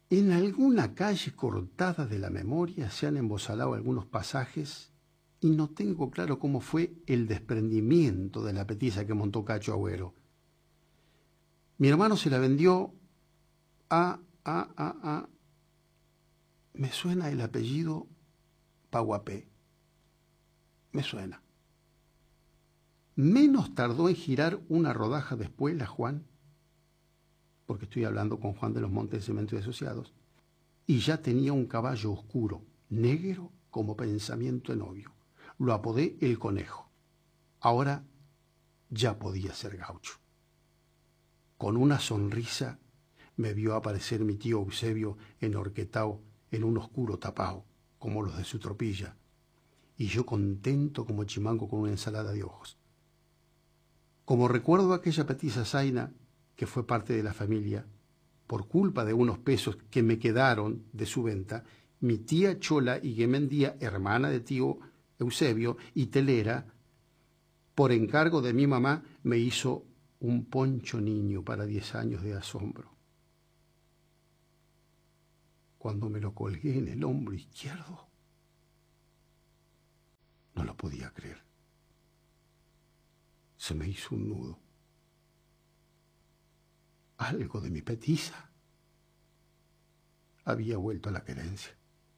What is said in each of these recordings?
En alguna calle cortada de la memoria se han embosalado algunos pasajes y no tengo claro cómo fue el desprendimiento de la petiza que montó Cacho Agüero. Mi hermano se la vendió a... Me suena el apellido Paguapé. Me suena. Menos tardó en girar una rodaja después la Juan, porque estoy hablando con Juan de los Montes de Cemento y Asociados, y ya tenía un caballo oscuro, negro como pensamiento de novio. Lo apodé el Conejo. Ahora ya podía ser gaucho. Con una sonrisa me vio aparecer mi tío Eusebio enhorquetado en un oscuro tapao, como los de su tropilla, y yo contento como chimango con una ensalada de ojos. Como recuerdo aquella petiza zaina que fue parte de la familia, por culpa de unos pesos que me quedaron de su venta, mi tía Chola Iguemendía, hermana de tío Eusebio y telera, por encargo de mi mamá, me hizo un poncho niño para 10 años de asombro. Cuando me lo colgué en el hombro izquierdo, no lo podía creer. Se me hizo un nudo. Algo de mi petiza había vuelto a la querencia.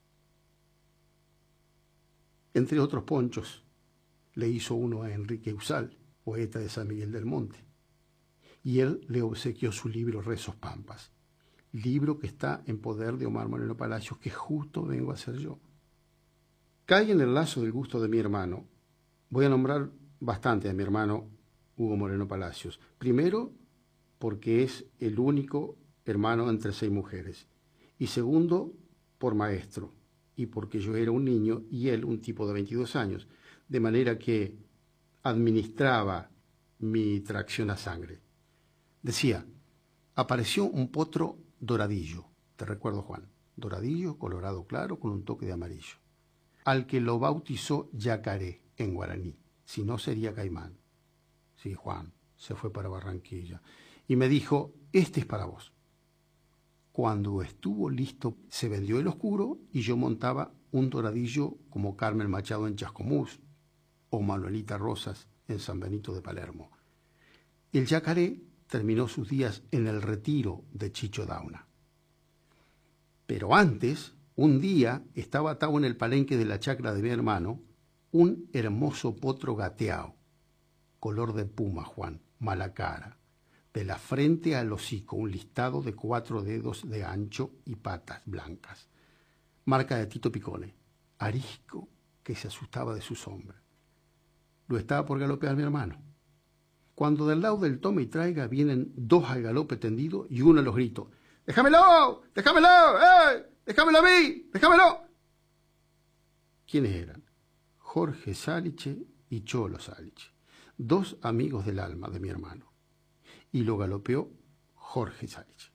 Entre otros ponchos, le hizo uno a Enrique Usal, poeta de San Miguel del Monte, y él le obsequió su libro Rezos Pampas, libro que está en poder de Omar Moreno Palacios, que justo vengo a hacer yo. Cae en el lazo del gusto de mi hermano. Voy a nombrar bastante a mi hermano Hugo Moreno Palacios. Primero, porque es el único hermano entre 6 mujeres. Y segundo, por maestro, y porque yo era un niño y él un tipo de 22 años, de manera que administraba mi tracción a sangre. Decía, apareció un potro doradillo, te recuerdo Juan, doradillo, colorado claro, con un toque de amarillo, al que lo bautizó Yacaré en guaraní, si no sería Caimán. Sí, Juan, se fue para Barranquilla, y me dijo, este es para vos. Cuando estuvo listo, se vendió el oscuro y yo montaba un doradillo como Carmen Machado en Chascomús o Manuelita Rosas en San Benito de Palermo. El Yacaré terminó sus días en el retiro de Chicho Dauna. Pero antes, un día, estaba atado en el palenque de la chacra de mi hermano un hermoso potro gateado, color de puma, Juan, mala cara, de la frente al hocico, un listado de 4 dedos de ancho y patas blancas, marca de Tito Picone, arisco que se asustaba de su sombra. Lo estaba por galopear mi hermano, cuando del lado del tome y traiga vienen 2 al galope tendido y uno a los gritos, ¡déjamelo! ¡Déjamelo! ¡Déjamelo a mí! ¡Déjamelo! ¿Quiénes eran? Jorge Saliche y Cholo Saliche, 2 amigos del alma de mi hermano. Y lo galopeó Jorge Saliche.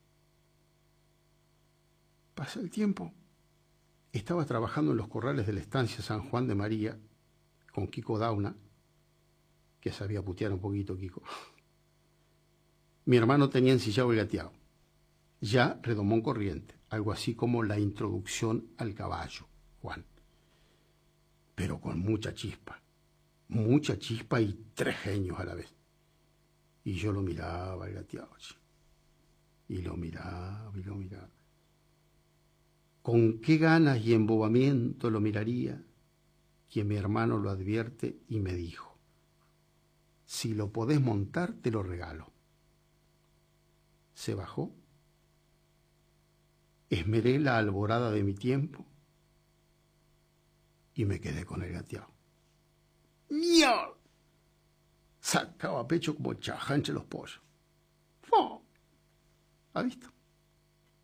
Pasa el tiempo. Estaba trabajando en los corrales de la estancia San Juan de María con Kiko Dauna, que sabía putear un poquito Kiko. Mi hermano tenía ensillado el gateado. Ya redomó un corriente, algo así como la introducción al caballo, Juan. Pero con mucha chispa y 3 genios a la vez. Y yo lo miraba el gateado, y lo miraba. Con qué ganas y embobamiento lo miraría, que mi hermano lo advierte y me dijo, si lo podés montar, te lo regalo. Se bajó, esmeré la alborada de mi tiempo y me quedé con el gateado. ¡Miau! Sacaba pecho como chaja entre los pollos. ¡Oh! ¿Ha visto?